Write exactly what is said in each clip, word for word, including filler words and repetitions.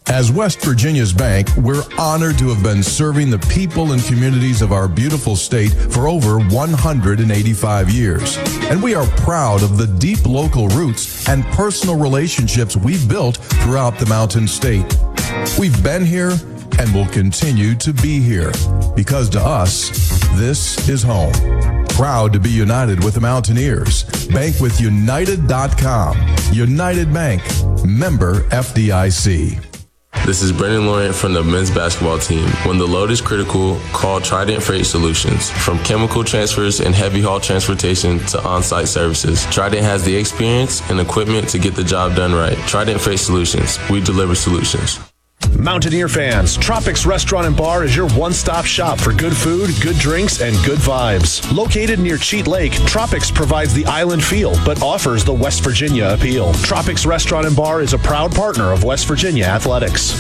As West Virginia's bank, we're honored to have been serving the people and communities of our beautiful state for over one hundred eighty-five years. And we are proud of the deep local roots and personal relationships we've built throughout the Mountain State. We've been here and will continue to be here because to us, this is home. Proud to be united with the Mountaineers. Bank with United dot com. United Bank. Member F D I C. This is Brendan Laurent from the men's basketball team. When the load is critical, call Trident Freight Solutions. From chemical transfers and heavy haul transportation to on-site services, Trident has the experience and equipment to get the job done right. Trident Freight Solutions. We deliver solutions. Mountaineer fans, Tropics Restaurant and Bar is your one-stop shop for good food, good drinks, and good vibes. Located near Cheat Lake, Tropics provides the island feel, but offers the West Virginia appeal. Tropics Restaurant and Bar is a proud partner of West Virginia Athletics.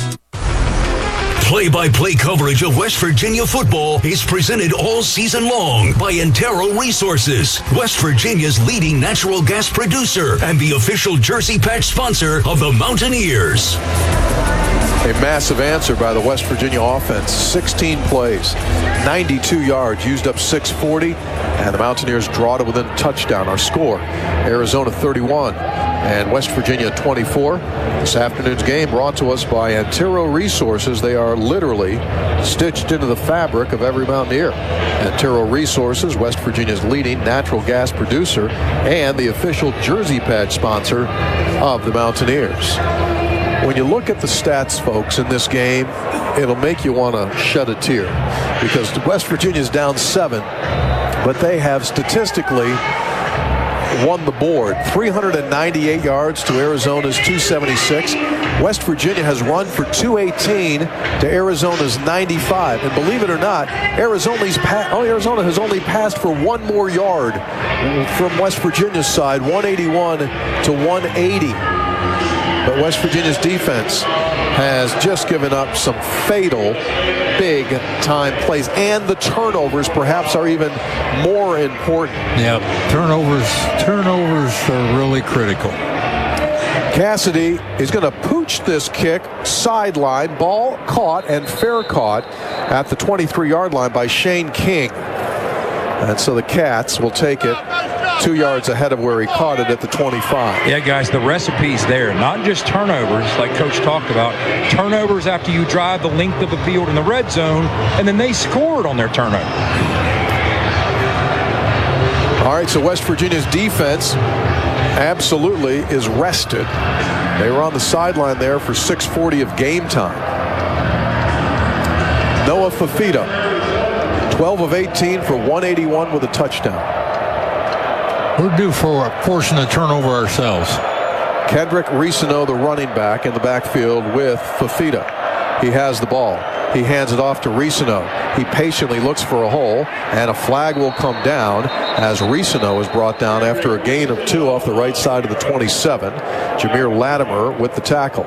Play-by-play coverage of West Virginia football is presented all season long by Antero Resources, West Virginia's leading natural gas producer and the official jersey patch sponsor of the Mountaineers. A massive answer by the West Virginia offense. sixteen plays, ninety-two yards, used up six forty, and the Mountaineers draw to within a touchdown. Our score, Arizona thirty-one and West Virginia twenty-four. This afternoon's game brought to us by Antero Resources. They are literally stitched into the fabric of every Mountaineer. Antero Resources, West Virginia's leading natural gas producer and the official jersey patch sponsor of the Mountaineers. When you look at the stats, folks, in this game, it'll make you want to shed a tear because West Virginia's down seven, but they have statistically won the board. three hundred ninety-eight yards to Arizona's two seventy-six. West Virginia has run for two eighteen to Arizona's ninety-five. And believe it or not, Arizona's pa- oh, Arizona has only passed for one more yard from West Virginia's side, one eighty-one to one eighty. But West Virginia's defense has just given up some fatal big-time plays. And the turnovers perhaps are even more important. Yeah, turnovers, turnovers are really critical. Cassidy is going to pooch this kick sideline. Ball caught and fair caught at the twenty-three-yard line by Shane King. And so the Cats will take it two yards ahead of where he caught it at the twenty-five. Yeah, guys, the recipe's there. Not just turnovers, like Coach talked about. Turnovers after you drive the length of the field in the red zone, and then they scored on their turnover. All right, so West Virginia's defense absolutely is rested. They were on the sideline there for six forty of game time. Noah Fifita, twelve of eighteen for one eighty-one with a touchdown. We're due for a portion of turnover ourselves. Kendrick Risino, the running back, in the backfield with Fifita. He has the ball. He hands it off to Risino. He patiently looks for a hole, and a flag will come down as Risino is brought down after a gain of two off the right side of the twenty-seven. Jameer Latimer with the tackle.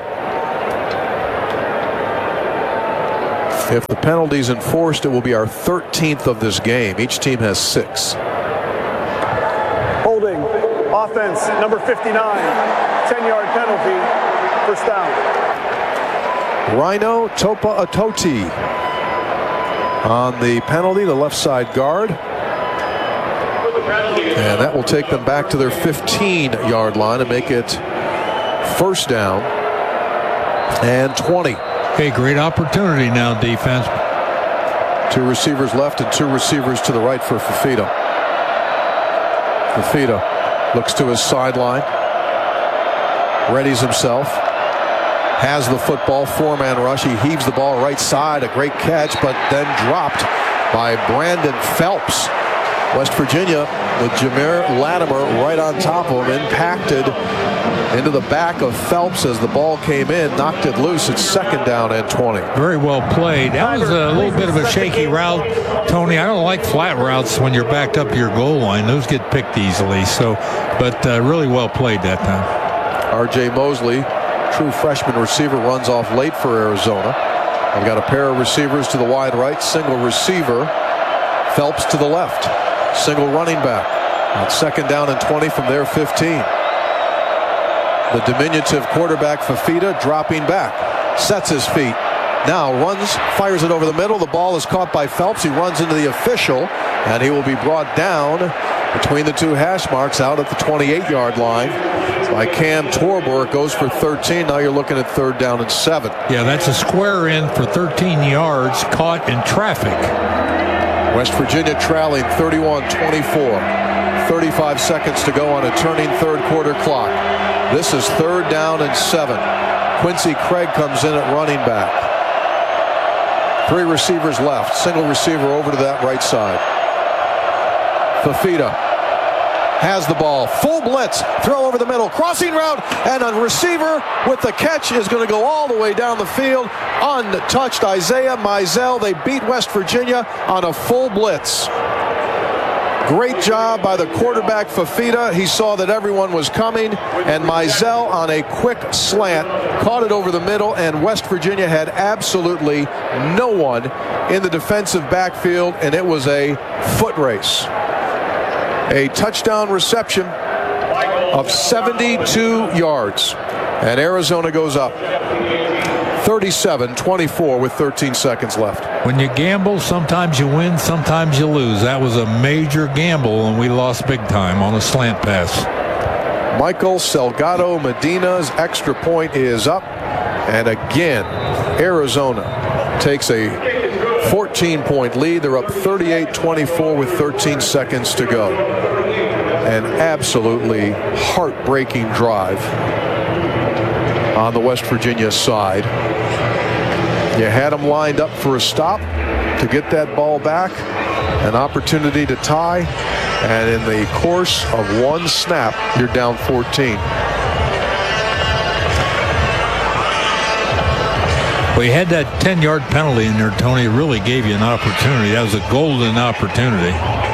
If the penalty's enforced, it will be our thirteenth of this game. Each team has six. Holding, offense, number fifty-nine, ten-yard penalty, first down. Rhino Topa Atoti on the penalty, the left side guard. And that will take them back to their fifteen-yard line and make it first down and twenty. Okay, great opportunity now, defense. Two receivers left and two receivers to the right for Fifita. Fifita looks to his sideline, readies himself, has the football, four-man rush. He heaves the ball right side, a great catch, but then dropped by Brandon Phelps. West Virginia with Jameer Latimer right on top of him, impacted into the back of Phelps as the ball came in, knocked it loose. It's second down and twenty. Very well played. That was a little bit of a shaky route, Tony. I don't like flat routes when you're backed up to your goal line. Those get picked easily. So, but uh, really well played that time. R J Mosley, true freshman receiver, runs off late for Arizona. They've got a pair of receivers to the wide right, single receiver. Phelps to the left, single running back. On second down and twenty from their fifteen. The diminutive quarterback Fifita dropping back. sets his feet. Now runs, fires it over the middle. The ball is caught by Phelps. He runs into the official, and he will be brought down between the two hash marks out at the twenty-eight-yard line by Cam Torborg. Goes for thirteen. Now you're looking at third down and seven. Yeah, that's a square in for thirteen yards caught in traffic. West Virginia trailing thirty-one twenty-four. thirty-five seconds to go on a turning third quarter clock. This is third down and seven. Quincy Craig comes in at running back. Three receivers left. Single receiver over to that right side. Fifita has the ball. Full blitz. Throw over the middle. Crossing route. And a receiver with the catch is going to go all the way down the field. Untouched. Isaiah Mizell. They beat West Virginia on a full blitz. Great job by the quarterback, Fifita. He saw that everyone was coming, and Mizell on a quick slant caught it over the middle, and West Virginia had absolutely no one in the defensive backfield, and it was a foot race. A touchdown reception of seventy-two yards, and Arizona goes up thirty-seven twenty-four with thirteen seconds left. When you gamble, sometimes you win, sometimes you lose. That was a major gamble, and we lost big time on a slant pass. Michael Salgado Medina's extra point is up, and again, Arizona takes a fourteen-point lead. They're up thirty-eight twenty-four with thirteen seconds to go. An absolutely heartbreaking drive on the West Virginia side. You had them lined up for a stop to get that ball back, an opportunity to tie, and in the course of one snap, you're down fourteen. Well, you had that ten-yard penalty in there, Tony. It really gave you an opportunity. That was a golden opportunity.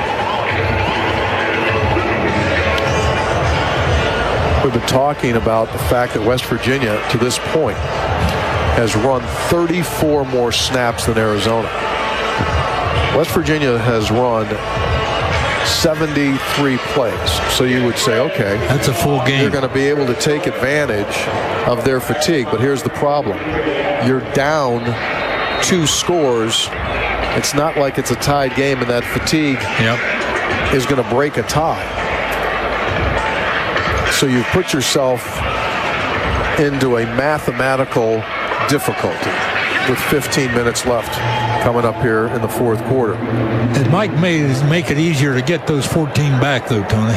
We've been talking about the fact that West Virginia, to this point, has run thirty-four more snaps than Arizona. West Virginia has run seventy-three plays. So you would say, okay, that's a full game. You're going to be able to take advantage of their fatigue. But here's the problem. You're down two scores. It's not like it's a tied game, and that fatigue yep. is going to break a tie. So you've put yourself into a mathematical difficulty with fifteen minutes left coming up here in the fourth quarter. It might make it easier to get those fourteen back, though, Tony.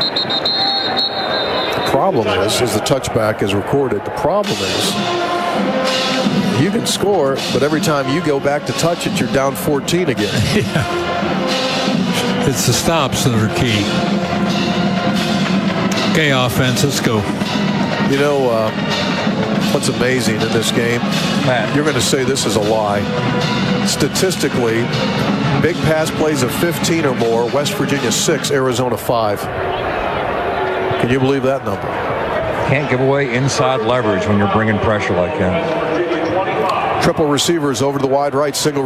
The problem is, is the touchback is recorded. The problem is you can score, but every time you go back to touch it, you're down fourteen again. Yeah. It's the stops that are key. Okay, offense, let's go. You know, uh, what's amazing in this game, Matt, you're going to say this is a lie. Statistically, big pass plays of fifteen or more, West Virginia six, Arizona five. Can you believe that number? Can't give away inside leverage when you're bringing pressure like that. Triple receivers over to the wide right, single